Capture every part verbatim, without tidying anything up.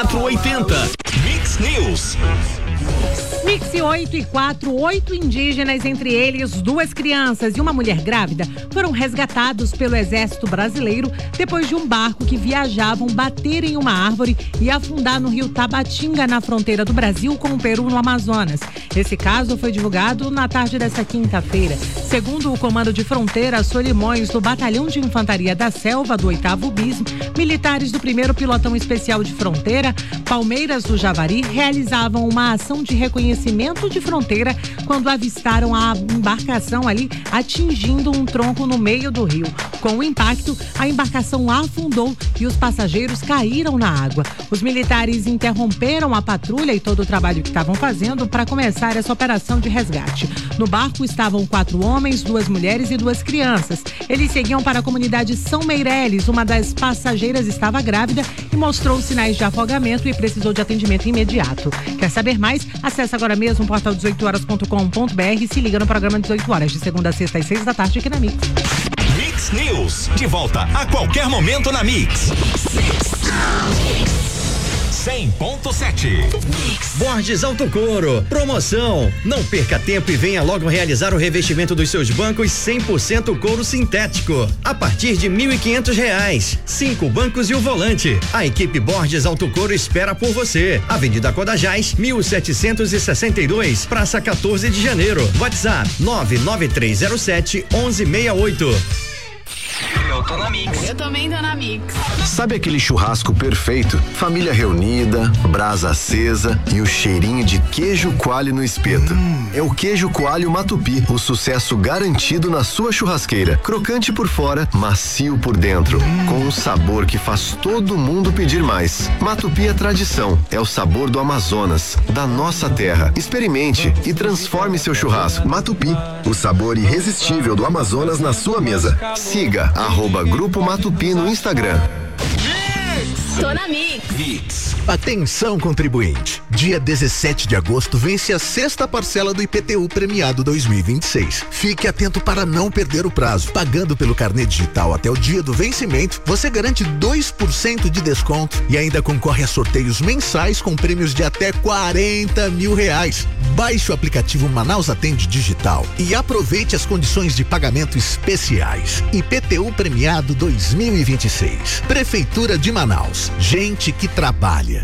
quatro oitenta. Mix News. Mix oito e quatro, oito indígenas, entre eles duas crianças e uma mulher grávida, foram resgatados pelo Exército Brasileiro depois de um barco que viajavam bater em uma árvore e afundar no rio Tabatinga, na fronteira do Brasil com o Peru, no Amazonas. Esse caso foi divulgado na tarde desta quinta-feira. Segundo o Comando de Fronteira Solimões do Batalhão de Infantaria da Selva do oitavo B I S M, militares do primeiro Pilotão Especial de Fronteira, Palmeiras do Javari, realizavam uma ação de reconhecimento de fronteira quando avistaram a embarcação ali atingindo um tronco no meio do rio. Com o impacto, a embarcação afundou e os passageiros caíram na água. Os militares interromperam a patrulha e todo o trabalho que estavam fazendo para começar essa operação de resgate. No barco estavam quatro homens, duas mulheres e duas crianças. Eles seguiam para a comunidade São Meireles. Uma das passageiras estava grávida e mostrou sinais de afogamento e precisou de atendimento imediato. Quer saber mais? Acesse agora mesmo o portal dezoito horas ponto com ponto br e se liga no programa dezoito horas, de segunda a sexta às seis da tarde aqui na Mix. Mix News, de volta a qualquer momento na Mix. cem ponto sete. Borges Alto Couro, promoção. Não perca tempo e venha logo realizar o revestimento dos seus bancos cem por cento couro sintético, a partir de mil e quinhentos reais. Cinco bancos e o volante. A equipe Borges Alto Couro espera por você. Avenida Codajás, mil setecentos e sessenta e dois, Praça quatorze de Janeiro. WhatsApp nove nove três zero sete um um seis oito. Eu tô na Mix. Eu também tô na Mix. Sabe aquele churrasco perfeito? Família reunida, brasa acesa e o cheirinho de queijo coalho no espeto. Hum. É o queijo coalho Matupi, o sucesso garantido na sua churrasqueira. Crocante por fora, macio por dentro, hum. com um sabor que faz todo mundo pedir mais. Matupi é tradição, é o sabor do Amazonas, da nossa terra. Experimente e transforme seu churrasco. Matupi, o sabor irresistível do Amazonas na sua mesa. Siga arroba Grupo Matupi no Instagram. Tô na Mix. Mix. Atenção, contribuinte. Dia dezessete de agosto vence a sexta parcela do I P T U premiado dois mil e vinte e seis. Fique atento para não perder o prazo. Pagando pelo carnê digital até o dia do vencimento, você garante dois por cento de desconto e ainda concorre a sorteios mensais com prêmios de até quarenta mil reais. Baixe o aplicativo Manaus Atende Digital e aproveite as condições de pagamento especiais. I P T U premiado dois mil e vinte e seis. Prefeitura de Manaus. Gente que trabalha.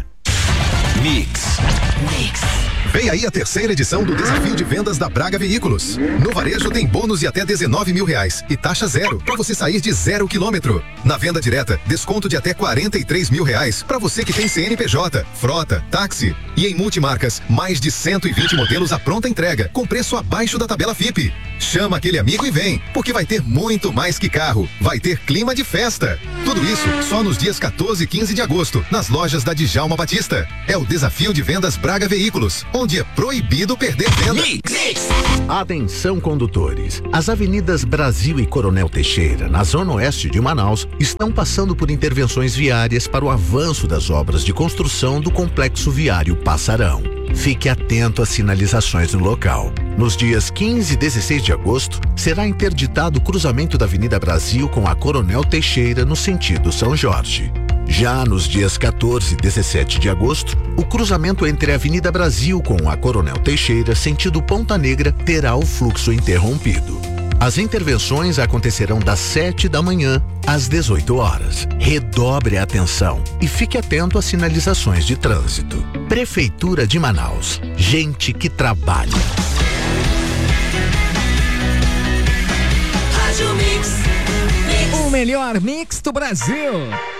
Mix. Mix. Vem aí a terceira edição do Desafio de Vendas da Braga Veículos. No varejo tem bônus de até dezenove mil reais e taxa zero para você sair de zero quilômetro. Na venda direta, desconto de até quarenta e três mil reais para você que tem C N P J, frota, táxi. E em multimarcas, mais de cento e vinte modelos à pronta entrega, com preço abaixo da tabela F I P. Chama aquele amigo e vem, porque vai ter muito mais que carro. Vai ter clima de festa. Tudo isso só nos dias quatorze e quinze de agosto, nas lojas da Djalma Batista. É o Desafio de Vendas Braga Veículos, onde é proibido perder venda. Mix. Atenção, condutores. As avenidas Brasil e Coronel Teixeira, na zona oeste de Manaus, estão passando por intervenções viárias para o avanço das obras de construção do complexo viário Passarão. Fique atento às sinalizações no local. Nos dias quinze e dezesseis de agosto, será interditado o cruzamento da Avenida Brasil com a Coronel Teixeira no sentido São Jorge. Já nos dias quatorze e dezessete de agosto, o cruzamento entre a Avenida Brasil com a Coronel Teixeira, sentido Ponta Negra, terá o fluxo interrompido. As intervenções acontecerão das sete da manhã às dezoito horas. Redobre a atenção e fique atento às sinalizações de trânsito. Prefeitura de Manaus. Gente que trabalha. O melhor mix do Brasil.